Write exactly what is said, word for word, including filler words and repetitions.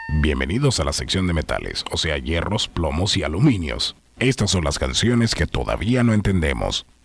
Bienvenidos a la sección de metales, o sea, hierros, plomos y aluminios. Estas son las canciones que todavía no entendemos.